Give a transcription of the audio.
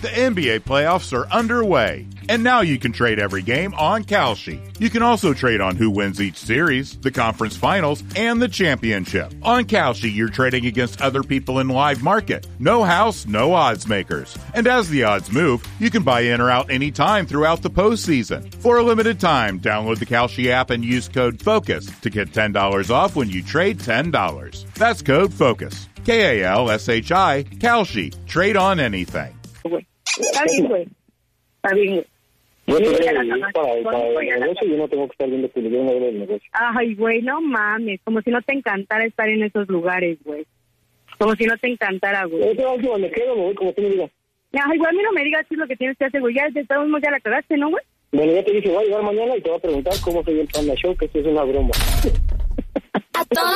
The NBA playoffs are underway, and now you can trade every game on Kalshi. You can also trade on who wins each series, the conference finals, and the championship. On Kalshi, you're trading against other people in live market. No house, no odds makers. And as the odds move, you can buy in or out anytime throughout the postseason. For a limited time, download the Kalshi app and use code FOCUS to get $10 off when you trade $10. That's code FOCUS. Kalshi, Kalshi. Trade on anything. Está bien, güey. Está bien, güey. Yo para el negocio, yo no tengo que estar viendo publicidad en el negocio. Ay, güey, no mames. Como si no te encantara estar en esos lugares, güey. Como si no te encantara, güey. Yo me quedo, me voy como tú me digas. Ay, güey, a mí no me digas qué es lo que tienes que hacer, güey. Ya de todos modos ya la cagaste, ¿no, güey? Bueno, ya te dije, voy a llegar mañana y te voy a preguntar cómo soy el Panda Show, que esto es una broma.